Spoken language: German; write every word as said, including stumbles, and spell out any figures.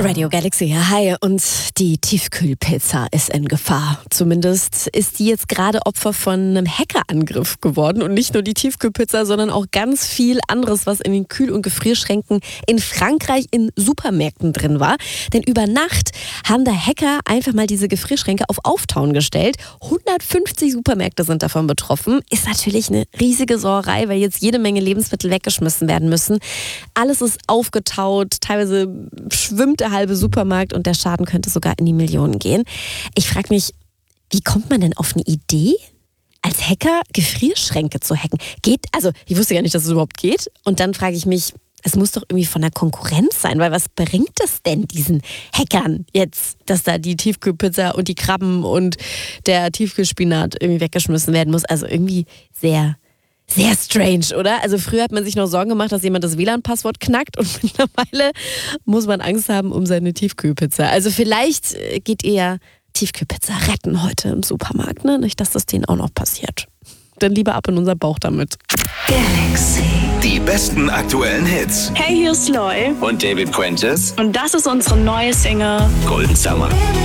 Radio Galaxy, ja, hi. Und die Tiefkühlpizza ist in Gefahr. Zumindest ist die jetzt gerade Opfer von einem Hackerangriff geworden. Und nicht nur die Tiefkühlpizza, sondern auch ganz viel anderes, was in den Kühl- und Gefrierschränken in Frankreich in Supermärkten drin war. Denn über Nacht haben da Hacker einfach mal diese Gefrierschränke auf Auftauen gestellt. hundertfünfzig Supermärkte sind davon betroffen. Ist natürlich eine riesige Sauerei, weil jetzt jede Menge Lebensmittel weggeschmissen werden müssen. Alles ist aufgetaut, teilweise schwimmt der halbe Supermarkt und der Schaden könnte sogar in die Millionen gehen. Ich frage mich, wie kommt man denn auf eine Idee, als Hacker Gefrierschränke zu hacken? Geht, also ich wusste gar nicht, dass es überhaupt geht. Und dann frage ich mich, es muss doch irgendwie von der Konkurrenz sein, weil was bringt es denn diesen Hackern jetzt, dass da die Tiefkühlpizza und die Krabben und der Tiefkühlspinat irgendwie weggeschmissen werden muss? Also irgendwie sehr Sehr strange, oder? Also früher hat man sich noch Sorgen gemacht, dass jemand das W L A N-Passwort knackt und mittlerweile muss man Angst haben um seine Tiefkühlpizza. Also vielleicht geht ihr ja Tiefkühlpizza retten heute im Supermarkt, ne? Nicht, dass das denen auch noch passiert. Dann lieber ab in unser Bauch damit. Galaxy. Die besten aktuellen Hits. Hey, hier ist Loy. Und David Quentis. Und das ist unsere neue Single Golden Summer.